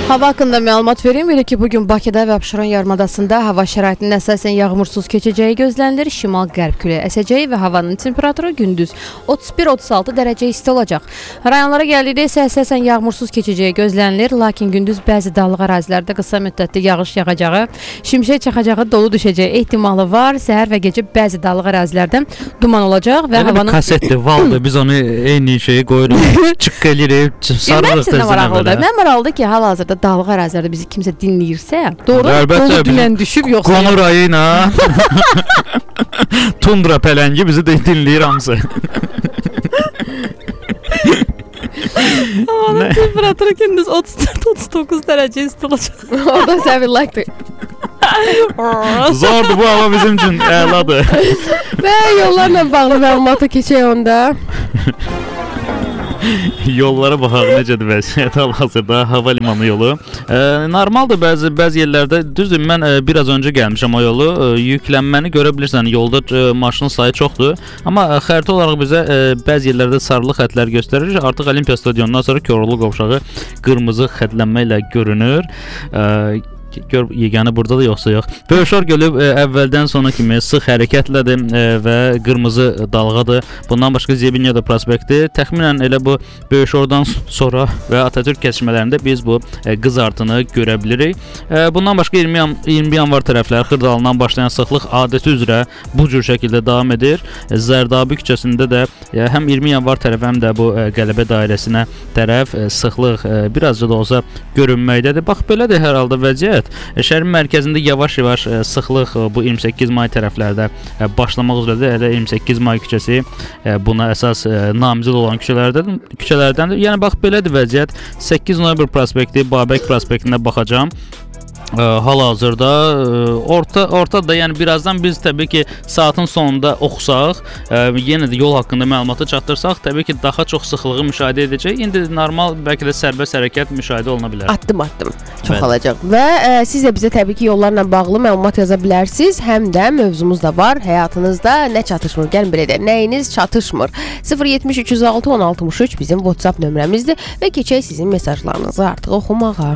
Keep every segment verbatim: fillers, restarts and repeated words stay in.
Hava haqqında məlumat vereyim. Belə ki, bugün Bakıda və Abşeron yarımadasında hava şəraitinin əsasən yağmursuz keçəcəyi gözlənilir. Şimal-qərb küləyi əsəcəyi və havanın temperaturu gündüz otuz bir otuz altı dərəcə isti olacaq. Rayonlara gəldikdə isə əsasən yağmursuz keçəcəyi gözlənilir. Lakin gündüz bəzi dağlıq ərazilərdə qısa müddətli yağış yağacağı, şimşək çaxacağı, dolu düşəcəyi ehtimalı var. Səhər və gecə bəzi dağlıq ərazilərdə duman olacaq və Elə havanın... kasetli valdı, biz onu eyni şeyi qoyuruq, çıqqı eləyirik, sarılıq dərsinə belə. Mən maraqlıdır ki, hal-hazırda dağlıq ərazilərdə bizi kimsə dinləyirsə, doğru dolu dünən düşüb yoxsa... Qonur ayıyla tundra pələngi bizi de dinləyir hamısı. Havanın temperaturu gündüz otuz dörd otuz doqquz dərəcə isti olacaq. Oradan səvir like-dır. Zordur bu hava bizim üçün, əladır. Və yollarla bağlı məlumatı keçək onda. Yollara baxaq necədir vəziyyət hal-hazırda hava limanı yolu. E, normaldır bəzi bəzi yerlərdə. Düzdür, mən e, biraz öncə gəlmişəm o yolu. E, yüklənməni görə bilirsən, yolda e, maşının sayı çoxdur. Amma e, xəritə olaraq bizə e, bəzi yerlərdə sarılı xətlər göstərir. Artıq Olimpiya stadionundan sonra Korlu qovşağı qırmızı xətlənmə ilə görünür. E, Gör yeganə burada da yoxsa yox. Böyükşar gölü e, əvvəldən sona kimi sıx hərəkətlədir e, və qırmızı dalğadır. Bundan başqa Zebinyada prospekti təxminən elə bu Böyükşardan sonra və Atatürk kəsişmələrində biz bu e, qızartını görə bilirik. E, bundan başqa iyirmi yanvar tərəfləri Xırdalından başlayan sıxlıq adəti üzrə bu cür şəkildə davam edir. E, Zərdabi küçəsində də e, həm iyirmi yanvar tərəf həm də bu e, Qələbə dairəsinə tərəf e, sıxlıq e, birazca da olsa görünməkdədir. Bax belədir hər halda vəziyyət. Şəhərin mərkəzində yavaş-yavaş e, sıxlıq e, bu iyirmi səkkiz may tərəflərdə e, başlamaq üzrədir. Elə iyirmi səkkiz may küçəsi e, buna əsas e, namizəd olan küçələrdən küçələrdəndir. Yəni bax belədir vəziyyət. səkkiz noyabr prospekti, Babək prospektinə baxacağam. E, hal-hazırda e, orta ortada, yəni birazdan biz təbii ki saatın sonunda oxusaq, e, yenə də yol haqqında məlumatı çatdırsaq, təbii ki daha çox sıxlığı müşahidə edəcək. İndi normal bəlkə də sərbəst hərəkət müşahidə oluna bilər. Addım-addım çoxalacaq. Və e, siz də bizə təbii ki yollarla bağlı məlumat yaza bilərsiniz. Həm də mövzumuz da var. Həyatınızda nə çatışmır? Gəlin belə də. Nəyiniz çatışmır? sıfır yetmiş üç yüz altı on altmış üç bizim WhatsApp nömrəmizdir və keçək sizin mesajlarınızı artıq oxumağa.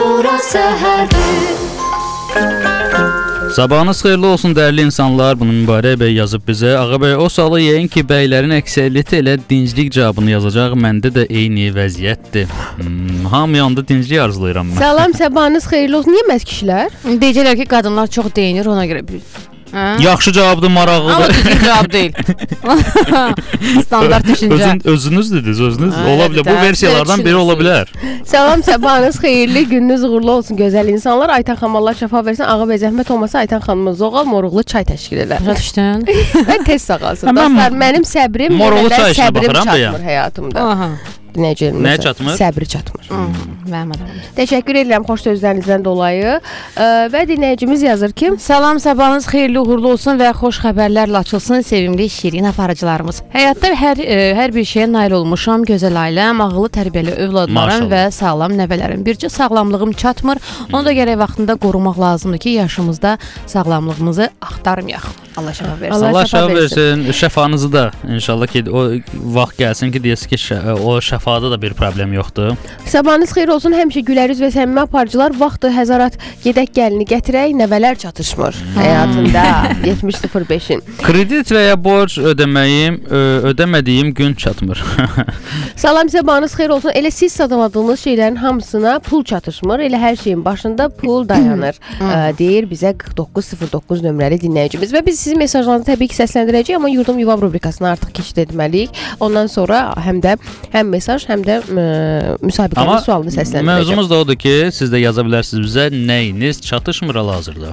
Sabahınız xeyirli olsun dəyərli insanlar. Bunu Mübarək bəy yazıb bizə. Ağa bəy, o sualı yəyin ki, bəylərin əksəriyyəti elə dinclik cavabını yazacaq. Məndə də eyni vəziyyətdir. Hmm, hamı yanında dinclik arzulayıram mən. Salam, sabahınız xeyirli olsun. Niyə məhz kişilər? Deyəcəklər ki, qadınlar çox deyinir, ona görə bir. Hə? Yaxşı cavabdır, maraqlıdır. Amma düzgün cavab deyil. Standart düşüncə. Özün, özünüz dediniz, özünüz. Hə, ola bilər. Bu versiyalardan biri ola bilər. Salam, sabahınız xeyirli, gününüz uğurlu olsun gözəl insanlar. Aytan xanım Allah şəfa versin. Ağa bəy zəhmət olmasa Aytan xanımın zoğal moruqlu çay təşkil edər. Başa düşdün? Mən tez sağalsın. Dostlar, mənim səbrim, moruqlu çay işinə baxıram da ya. Həyatımda. Aha. Nəyə çatmır? Səbri çatmır. Hmm. Təşəkkür edirəm xoş sözlərinizdən dolayı. Ə, və dinləyicimiz yazır ki, salam, sabahınız xeyirli uğurlu olsun və xoş xəbərlərlə açılsın sevimli şirin aparıcılarımız. Həyatda hər ə, hər bir şeyə nail olmuşam, gözəl ailəm, ağıllı tərbiyəli övladlarım və sağlam nəvələrim. Bircə sağlamlığım çatmır. Onu da gərək vaxtında qorumaq lazımdır ki, yaşımızda sağlamlığımızı axtarmayaq. Allah şəfa versin. Allah şəfa versin. Şəfanızı da inşallah ki o vaxt gəlsin ki, deyəsiz ki, şə, o şəfada da bir problem yoxdur. Sabahınız xeyir olsun. Həmişə güləriz və səmimi aparıcılar. Vaxtı həzarat gedək gəlini gətirək. Nəvələr çatışmır hmm. həyatında. yetmiş sıfır beşin. Kredit və ya borc ödəməyim, ödəmədiyim gün çatmır. Salam, sabahınız xeyir olsun. Elə siz sadaladığınız şeylərin hamısına pul çatışmır. Elə hər şeyin başında pul dayanır. ə, deyir bizə qırx doqquz sıfır doqquz nömrəli dinləyicimiz. Və biz sizin mesajlarınızı təbii ki səsləndirəcəyik, amma Yurdum Yuvam rubrikasına artıq keçid etməliyik. Ondan sonra həm də həm mesaj, həm də ə, müsabiqənin sualını səsləndirəcəyik. Mövzumuz da odur ki, siz də yaza bilərsiniz bizə nəyiniz çatışmır hal-hazırda.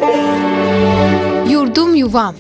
Yurdum Yuvam.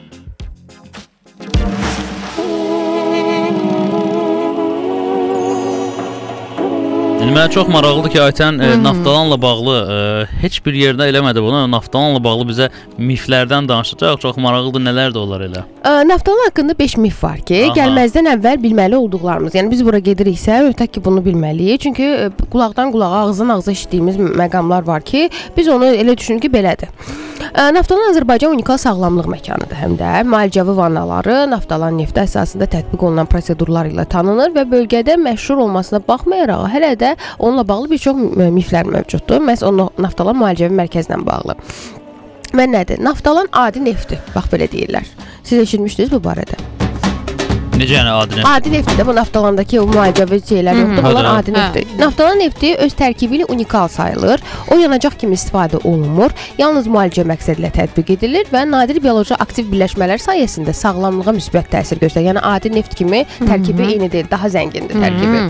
Yəni mənə çox maraqlıdır ki, Aytən e, Naftalanla bağlı e, heç bir yerdə eləmədi bunu. Naftalanla bağlı bizə miflərdən danışacaq. Çox maraqlıdır, nələr də olar elə. Ə, Naftalan haqqında beş mif var ki, aha, gəlməzdən əvvəl bilməli olduqlarımız. Yəni biz bura gediriksə, ötək ki bunu bilməliyik. Çünki ə, qulaqdan qulağa, ağızdan ağza eşitdiyimiz məqamlar var ki, biz onu elə düşünürük ki, belədir. Ə, Naftalan Azərbaycan unikal sağlamlıq məkanıdır həm də. Müalicəvi vannaları Naftalan nefti əsasında tətbiq olunan prosedurlar ilə tanınır və bölgədə məşhur olmasına baxmayaraq hələ də və onunla bağlı bir çox miflər mövcuddur. Məhz o Naftalan müalicəvi mərkəzinə bağlı. Və nədir? Naftalan adi neftdir. Bax belə deyirlər. Siz eşitmişdiniz bu barədə? Necə yəni adi neft? Adi neftdir də bu Naftalandakı o müalicəvi şeylər yoxdur. Bunlar adi neftdir. Naftalan nefti öz tərkibi ilə unikal sayılır. O yanacaq kimi istifadə olunmur. Yalnız müalicə məqsədi ilə tətbiq edilir və nadir bioloji aktiv birləşmələr sayəsində sağlamlığa müsbət təsir göstərir. Yəni adi neft kimi tərkibi eyni deyil, daha zəngindir tərkibi.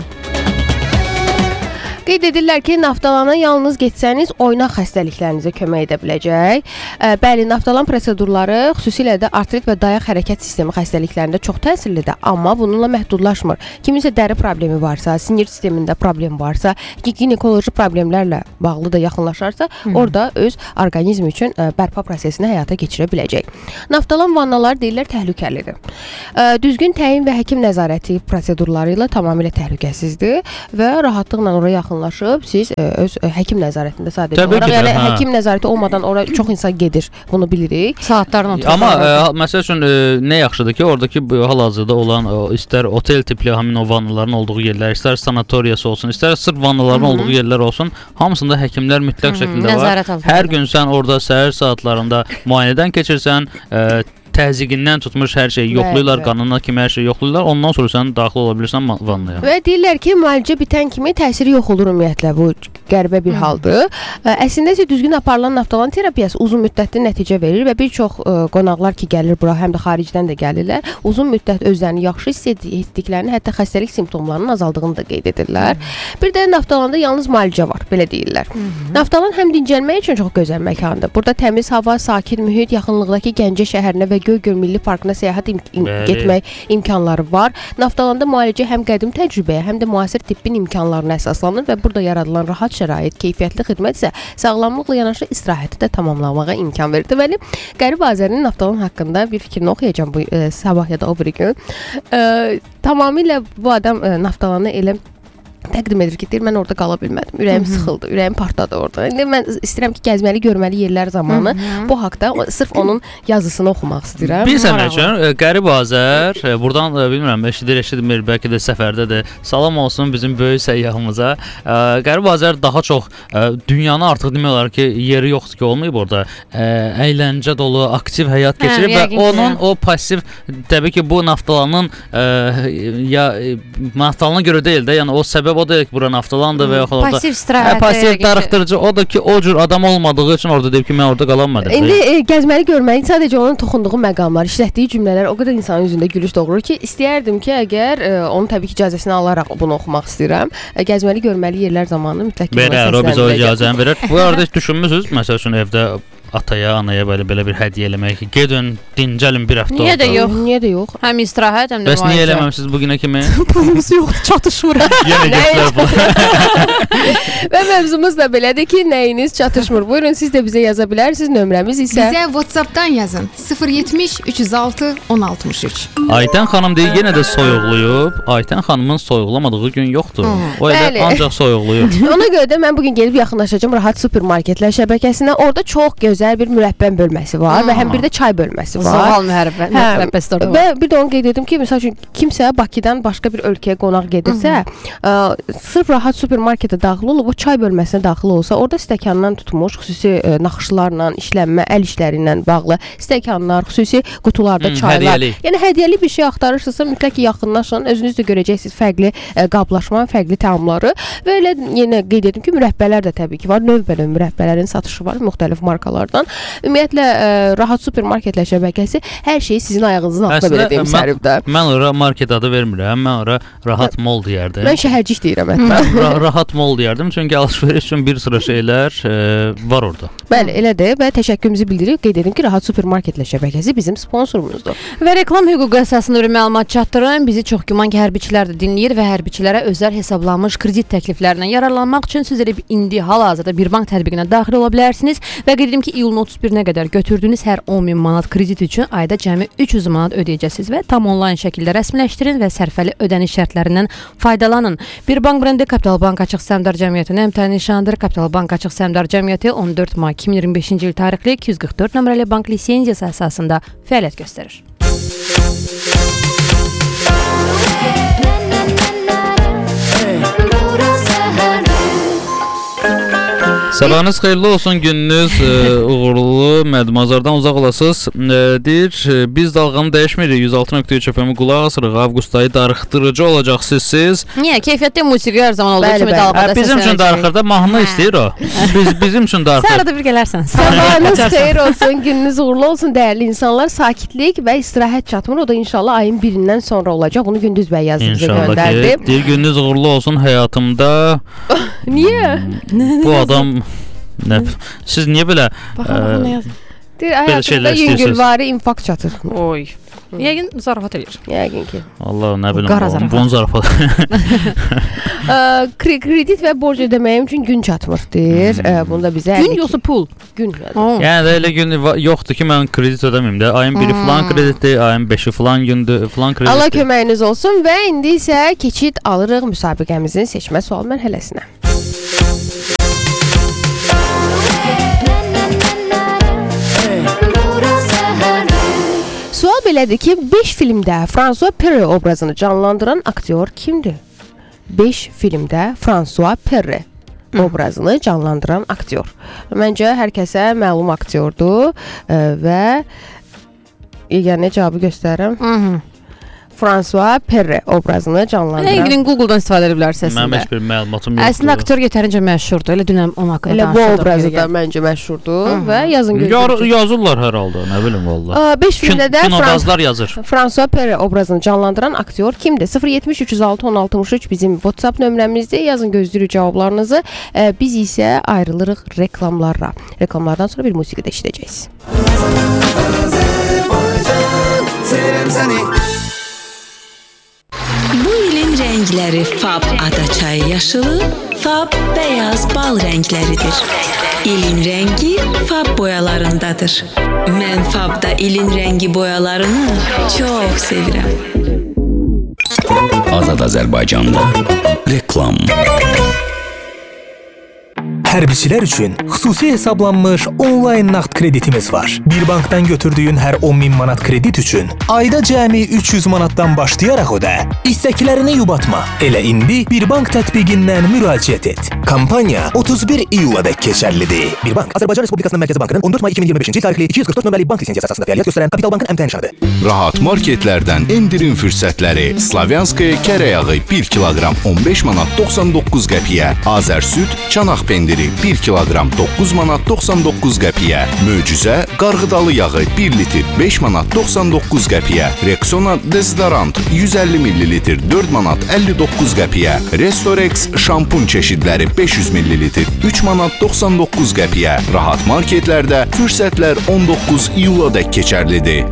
Qeyd edirlər ki, Naftalana yalnız getsəniz oynaq xəstəliklərinizə kömək edə biləcək. Bəli, Naftalan prosedurları xüsusilə də artrit və dayaq hərəkət sistemi xəstəliklərində çox təsirlidir, amma bununla məhdudlaşmır. Kiminsə dəri problemi varsa, sinir sistemində problem varsa, ginekoloji problemlərlə bağlı da yaxınlaşarsa, Hı. orada öz orqanizm üçün bərpa prosesini həyata keçirə biləcək. Naftalan vannalar deyirlər təhlükəlidir. Düzgün təyin və həkim nəzarəti prosedurları ilə tamamilə təhlükəsizdir və rahatlıqla oraya yaxın yaxınlaşıb siz ə, öz ə, həkim nəzarətində sadəcə Təbii olaraq, ki, yəni hə. həkim nəzarəti olmadan ora çox insan gedir. Bunu bilirik. Saatlarla oturur. Amma ə, məsəl üçün ə, nə yaxşıdır ki, oradakı hal-hazırda olan ə, istər otel tipli həmin o vannaların olduğu yerlər, istər sanatoriyası olsun, istər sırf vannaların Hı -hı. olduğu yerlər olsun, hamısında həkimlər mütləq Hı -hı. şəkildə var. Hər gün sən orada səhər saatlarında müayinədən keçirsən, ə, təzyiqindən tutmuş hər şeyi yoxlayırlar, qanına kimi hər şeyi yoxlayırlar. Ondan sonra sən daxil ola bilirsən vannaya. Və deyirlər ki, müalicə bitən kimi təsiri yox olur ümumiyyətlə. Bu qəribə bir Hı. haldır. Əslində isə düzgün aparılan Naftalan terapiyası uzun müddətli nəticə verir və bir çox ə, qonaqlar ki gəlir bura, həm də xaricdən də gəlirlər, uzun müddət özlərini yaxşı hiss etdiklərini, hətta xəstəlik simptomlarının azaldığını da qeyd edirlər. Hı. Bir də Naftalanda yalnız müalicə var, belə deyirlər. Hı -hı. Naftalan həm dincəlmək üçün çox gözəl məkandır. Burada təmiz hava, sakin mühit, yaxınlıqdakı Gəncə şəhərinə və Göygöl Milli Parkına səyahət im im getmək imkanları var. Naftalanda müalicə həm qədim təcrübəyə, həm də müasir tibbin imkanlarına əsaslanır və burada yaradılan rahat şərait, keyfiyyətli xidmət isə sağlamlıqla yanaşı istirahəti də tamamlamağa imkan verir. Deməli, Qərib Azərinin Naftalan haqqında bir fikrini oxuyacağam bu e, sabah ya da o biri gün. E, tamamilə bu adam e, Naftalanı elə təqdim edir ki, deyir, mən orada qala bilmədim. Ürəyim Hı -hı. sıxıldı, ürəyim partladı orada. İndi mən istəyirəm ki, gəzməli, görməli yerlər zamanı Hı -hı. bu haqqda o, sırf onun yazısını oxumaq istəyirəm. Bilirsən nə üçün? Qərib Azər, buradan bilmirəm, eşidir, eşitmir, bəlkə də səfərdədir. Salam olsun bizim böyük səyyahımıza. Qərib Azər daha çox dünyanı artıq demək olar ki, yeri yoxdur ki, olmayıb orada. Əyləncə dolu, aktiv həyat keçirir hə, və onun o pasiv, təbii ki, bu Naftalanın ya Naftalana görə deyil də, yəni o səbəb o da ki, bura Naftalandır və yaxud pasiv istirahət, pasiv darıxdırıcı, o da ki, o cür adam olmadığı üçün orada deyib ki, mən orada qalanmadım. İndi e, gəzməli, görməli, sadəcə onun toxunduğu məqamlar, işlətdiyi cümlələr o qədər insanın üzündə gülüş doğurur ki, istəyərdim ki, əgər e, onun təbii ki, icazəsini alaraq bunu oxumaq istəyirəm. E, gəzməli, görməli yerlər zamanı mütləq ki, verər, o bizə o icazəni verər. Bu arada heç düşünmüsünüz, məsəl üçün evdə ataya, anaya belə belə bir hədiyyə eləmək ki, gedin, dincəlin bir həftə. Niyə də yox? Niyə də yox? Həm istirahət, həm də müalicə. Bəs niyə eləməmisiniz bu günə kimi? Pulumuz yoxdur, çatışmır. Yenə götürər bu. Və mövzumuz da belədir ki, nəyiniz çatışmır. Buyurun, siz də bizə yaza bilərsiniz. Nömrəmiz isə bizə WhatsApp-dan yazın. sıfır yetmiş üç yüz altı on altmış üç. Aytən xanım deyir, yenə də soyuqluyub. Aytən xanımın soyuqlamadığı gün yoxdur. O elə ancaq soyuqluyub. Ona görə də mən bu gün gəlib yaxınlaşacağım Rahat Supermarketlər şəbəkəsinə. Orada çox gözəl bir mürəbbə bölməsi var hmm. və həm bir də çay bölməsi var. Zahal mürəbbə, mürəbbəsi də var. Və bir də onu qeyd edim ki, məsəl üçün kimsə Bakıdan başqa bir ölkəyə qonaq gedirsə, ə, sırf Rahat Supermarketə daxil olub, o çay bölməsinə daxil olsa, orada stəkandan tutmuş, xüsusi ə, naxışlarla, işlənmə, əl işləri ilə bağlı stəkanlar, xüsusi qutularda hmm, çaylar. Hədiyyəli. Yəni hədiyyəli bir şey axtarırsınızsa, mütləq ki, yaxınlaşın. Özünüz də görəcəksiniz fərqli ə, qablaşma, fərqli təamları. Və elə yenə qeyd edim ki, mürəbbələr də təbii ki var. Növbə-növ mürəbbələrin satışı var müxtəlif markalardan. Ümumiyyətlə ə, Rahat Supermarketlər şəbəkəsi hər şeyi sizin ayağınızın altında belə deyim sərifdə. Mən ora market adı vermirəm. Mən ora Rahat Mall deyərdim. Mən şəhərcik deyirəm hətta. Ra Rahat Mall deyərdim çünki alış-veriş üçün bir sıra şeylər ə, var orada. Bəli, elədir və təşəkkürümüzü bildiririk. Qeyd edim ki, Rahat Supermarketlər şəbəkəsi bizim sponsorumuzdur. Və reklam hüququ əsasında bir məlumat çatdırın. Bizi çox güman ki, hərbiçilər də dinləyir və hərbiçilərə özəl hesablanmış kredit təkliflərindən yararlanmaq üçün siz elə indi hal-hazırda bir bank tətbiqinə daxil ola bilərsiniz və qeyd edim ki, iyulun otuz birinə qədər götürdüyünüz hər on min manat kredit üçün ayda cəmi üç yüz manat ödəyəcəksiniz və tam onlayn şəkildə rəsmiləşdirin və sərfəli ödəniş şərtlərindən faydalanın. Bir bank brendi Kapital Bank Açıq Səhmdar Cəmiyyətinin əmtəli nişanıdır. Kapital Bank Açıq Səhmdar Cəmiyyəti on dörd may iki min iyirmi beşinci il tarixli iki yüz qırx dörd nömrəli bank lisenziyası əsasında fəaliyyət göstərir. Sabahınız xeyirli olsun, gününüz e, uğurlu, Mədmazardan uzaq olasınız. E, deyir, e, biz dalğanı dəyişmirik, yüz altı nöqtə üç F M-i qulaq asırıq, avqust ayı darıxdırıcı olacaqsınız siz. Niyə? Keyfiyyətli musiqi hər zaman olduğu Bəli, kimi bəli. dalğada Hə, bizim üçün darıxır da, mahnı istəyir o. Biz, bizim üçün Sən darıxır. arada bir gələrsən. Sabahınız xeyir olsun, gününüz uğurlu olsun dəyərli insanlar. Sakitlik və istirahət çatmır. O da inşallah ayın birindən sonra olacaq. Bunu Gündüz bəy yazıb bizə İnşallah göndərdi. ki, deyir, gününüz uğurlu olsun həyatımda. Niyə? Bu adam, nə, siz niyə belə... Baxın, nə yazır? Deyir, Belə həyatımda şeylər istəyirsiniz. yüngülvari infarkt çatır. Oy. Yəqin zarafat eləyir. Yəqin ki. Allah, nə bilim, Qara zarafat. bunun zarafat. Ə, kre- Kredit və borc ödəməyim üçün gün çatmır deyir. Ə, Bunda bizə Gün yoxsa pul? gün. yəni. Oo. Yəni də elə gün va- yoxdur ki, mən kredit ödəməyim də. Ayın biri falan kreditdir, ayın beşi falan gündür, falan kreditdir. Allah köməyiniz olsun və indi isə keçid alırıq müsabiqəmizin seçmə sual mərhələsinə. Sual belədir ki, beş filmdə François Perre obrazını canlandıran aktyor kimdir? beş filmdə François Perre obrazını canlandıran aktyor. Məncə hər kəsə məlum aktyordur ə, və yeganə cavabı göstərirəm. Mhm. François Perre obrazını canlandıran. Həqiqətən Google-dan istifadə edə bilərsiniz Mənim əslində. heç bir məlumatım yoxdur. Əslində aktyor yetərincə məşhurdur. Elə dünən onun haqqında Elə bu danışırdıq. obrazı da məncə məşhurdur və yazın Yar gözləyəcək. yazırlar hər halda, nə bilim valla. beş filmdə də Frans Kinobazlar yazır. François Perre obrazını canlandıran aktyor kimdir? sıfır yetmiş üç yüz altı on altmış üç bizim WhatsApp nömrəmizdir. Yazın, gözləyirik cavablarınızı. Ə, Biz isə ayrılırıq reklamlara. Reklamlardan sonra bir musiqi də eşidəcəyik. Bu ilin rəngləri Fab ada çayı yaşılı, Fab beyaz bal rəngləridir. İlin rəngi Fab boyalarındadır. Mən Fabda ilin rəngi boyalarını çox sevirəm. Azad Azərbaycanda reklam. Hərbiçilər üçün xüsusi hesablanmış onlayn nağd kreditimiz var. Bir bankdan götürdüyün hər on min manat kredit üçün ayda cəmi üç yüz manatdan başlayaraq ödə. İstəklərini yubatma. Elə indi Bir bank tətbiqindən müraciət et. Kampaniya otuz bir iyuladək keçərlidir. Bir bank Azərbaycan Respublikasının Mərkəzi Bankının on dörd may iki min iyirmi beşinci il tarixli iki yüz qırx dörd nömrəli bank lisenziyası əsasında fəaliyyət göstərən Kapital Bankın əmtəh nişanıdır. Rahat marketlərdən endirim fürsətləri. Slavyanskaya kərə yağı bir kiloqram on beş manat doxsan doqquz qəpiyə. Azər süd, çanaq pendiri bir kiloqram doqquz manat doxsan doqquz qəpiyə. Möcüzə qarğıdalı yağı bir litr beş manat doxsan doqquz qəpiyə. Rexona dezodorant yüz əlli millilitr dörd manat əlli doqquz qəpiyə. Restorex şampun çeşidləri beş yüz millilitr üç manat doxsan doqquz qəpiyə. Rahat marketlərdə fürsətlər on doqquz iyuladək keçərlidir.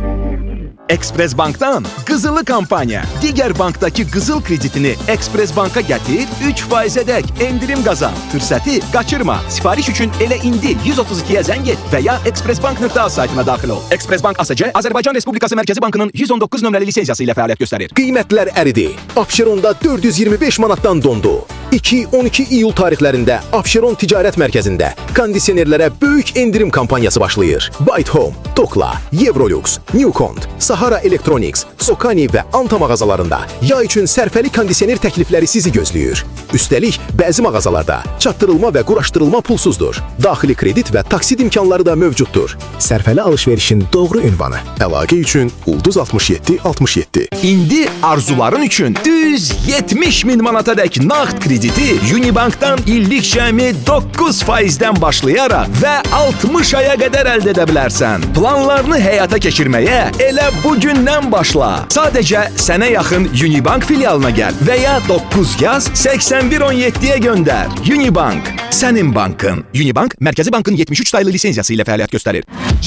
Express Bank'tan Qızılı kampanya. Digər bankdakı qızıl kreditini Express Bank'a gətir, üç faizədək endirim qazan. Fürsəti qaçırma. Sifariş üçün elə indi yüz otuz ikiyə zəng et və ya expressbank nöqtə az saytına daxil ol. Express Bank A S C Azərbaycan Respublikası Mərkəzi Bankının yüz on doqquz nömrəli lisenziyası ilə fəaliyyət göstərir. Qiymətlər əridi. Abşeronda dörd yüz iyirmi beş manatdan dondu. iki on iki iyul tarixlərində Abşeron Ticarət Mərkəzində kondisionerlərə böyük endirim kampanyası başlayır. Byte Home, Dokla, Eurolux, Newcont, Sahara Electronics, Sokani və Anta mağazalarında yay üçün sərfəli kondisioner təklifləri sizi gözləyir. Üstəlik, bəzi mağazalarda çatdırılma və quraşdırılma pulsuzdur. Daxili kredit və taksid imkanları da mövcuddur. Sərfəli alış-verişin doğru ünvanı. Əlaqə üçün Ulduz altmış yeddi altmış yeddi. İndi arzuların üçün düz yetmiş min manatadək nağd krediti Unibank'dan illik cəmi doqquz faizdən başlayaraq və altmış aya qədər əldə edə bilərsən. Planlarını həyata keçirməyə elə bugündən başla. Sadəcə sənə yaxın Unibank filialına gəl və ya doqquz yaz səksən bir on yeddiyə göndər. Unibank, sənin bankın. Unibank, Mərkəzi Bankın yetmiş üç saylı lisenziyası ilə fəaliyyət göstərir.